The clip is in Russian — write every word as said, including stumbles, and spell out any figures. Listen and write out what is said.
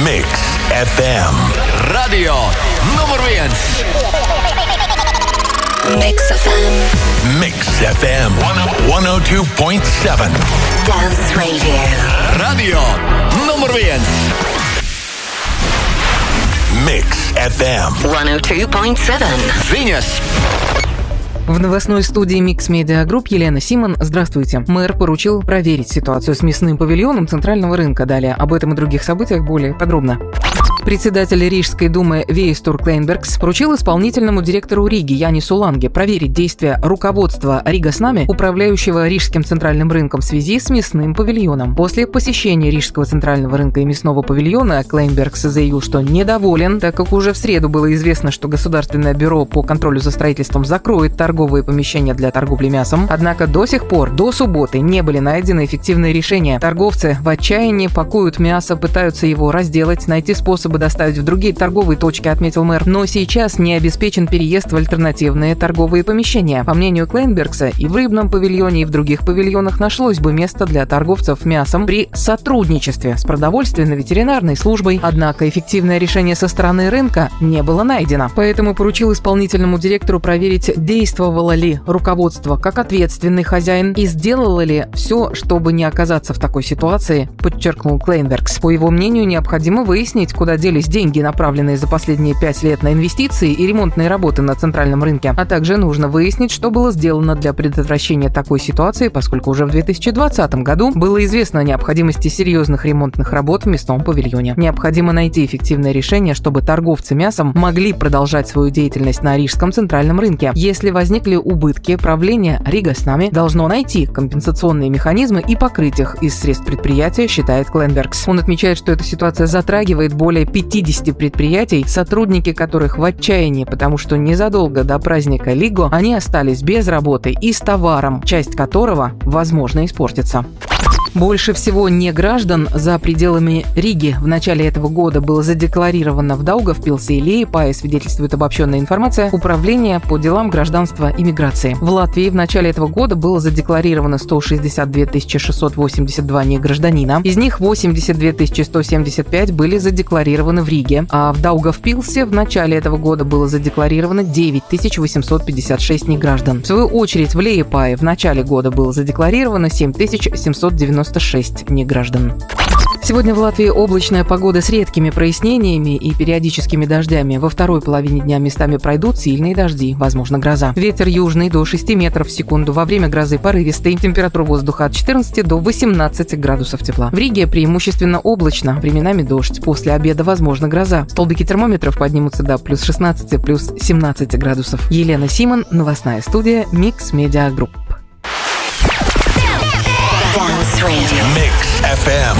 Mix эф эм. Radio nummer viens. Mix эф эм. Mix эф эм сто два целых семь. Dance Radio. Radio nummer viens. Mix эф эм сто два целых семь. Viņas. В новостной студии Mix Media Group Елена Симон. Здравствуйте. Мэр поручил проверить ситуацию с мясным павильоном центрального рынка. Далее об этом и других событиях более подробно. Председатель Рижской думы Веистур Клейнбергс поручил исполнительному директору Риги Янису Ланге проверить действия руководства Ригаснами, управляющего Рижским центральным рынком, в связи с мясным павильоном. После посещения Рижского центрального рынка и мясного павильона Клейнбергс заявил, что недоволен, так как уже в среду было известно, что Государственное бюро по контролю за строительством закроет торговые помещения для торговли мясом. Однако до сих пор, до субботы, не были найдены эффективные решения. Торговцы в отчаянии пакуют мясо, пытаются его разделать, найти способы доставить в другие торговые точки, отметил мэр. Но сейчас не обеспечен переезд в альтернативные торговые помещения. По мнению Клейнбергса, и в рыбном павильоне, и в других павильонах нашлось бы место для торговцев мясом при сотрудничестве с продовольственно-ветеринарной службой. Однако эффективное решение со стороны рынка не было найдено. Поэтому поручил исполнительному директору проверить, действовало ли руководство как ответственный хозяин и сделало ли все, чтобы не оказаться в такой ситуации, подчеркнул Клейнбергс. По его мнению, необходимо выяснить, куда делись деньги, направленные за последние пять лет на инвестиции и ремонтные работы на центральном рынке. А также нужно выяснить, что было сделано для предотвращения такой ситуации, поскольку уже в две тысячи двадцатом году было известно о необходимости серьезных ремонтных работ в мясном павильоне. Необходимо найти эффективное решение, чтобы торговцы мясом могли продолжать свою деятельность на Рижском центральном рынке. Если возникли убытки, правление Ригаснами должно найти компенсационные механизмы и покрыть их из средств предприятия, считает Клейнбергс. Он отмечает, что эта ситуация затрагивает более пятьдесят предприятий, сотрудники которых в отчаянии, потому что незадолго до праздника Лиго они остались без работы и с товаром, часть которого, возможно, испортится. Больше всего неграждан за пределами Риги в начале этого года было задекларировано в Даугавпилсе и Лиепае, свидетельствует обобщенная информация Управления по делам гражданства и миграции. В Латвии в начале этого года было задекларировано сто шестьдесят две тысячи шестьсот восемьдесят два негражданина. Из них восемьдесят две тысячи сто семьдесят пять были задекларированы в Риге, а в Даугавпилсе в начале этого года было задекларировано девять тысяч восемьсот пятьдесят шесть неграждан. В свою очередь в Лиепае в начале года было задекларировано семь тысяч семьсот девяносто шесть неграждан. Сегодня в Латвии облачная погода с редкими прояснениями и периодическими дождями. Во второй половине дня местами пройдут сильные дожди, возможно, гроза. Ветер южный до шести метров в секунду. Во время грозы порывистый. Температура воздуха от четырнадцати до восемнадцати градусов тепла. В Риге преимущественно облачно, временами дождь. После обеда возможна гроза. Столбики термометров поднимутся до плюс шестнадцати, плюс семнадцати градусов. Елена Симон, новостная студия Mix Media Group. Dance Radio. Mix эф эм